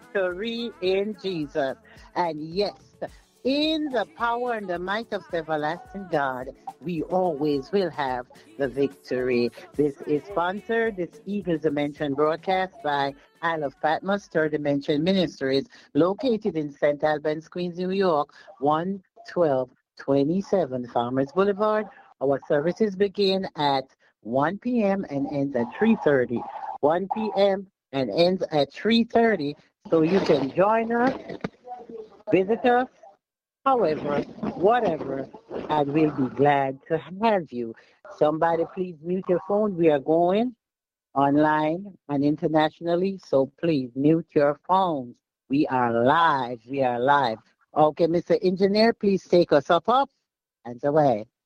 victory in Jesus. And yes, in the power and the might of the everlasting God, we always will have the victory. This is sponsored, this Eagles Dimension broadcast by Isle of Patmos Third Dimension Ministries, located in St. Albans, Queens, New York, 11227 Farmers Boulevard. Our services begin at 1 p.m. and ends at 3:30. 1 p.m. and ends at 3:30. So you can join us, visit us, however, whatever, and we'll be glad to have you. Somebody please mute your phone. We are going online and internationally, so please mute your phones. We are live. We are live. Okay, Mr. Engineer, please take us up and away.